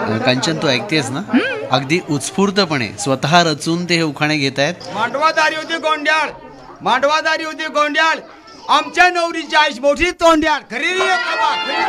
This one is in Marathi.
कंचन, तू ऐकतेस ना? अगदी उत्स्फूर्तपणे स्वतः रचून ते हे उखाणे घेत आहेत. मांडवादारी होती गोंड्याळ, मांडवादारी होती गोंड्याळ, आमच्या नवरीची आईश मोठी तोंड्याळ. खरी रे बाबा.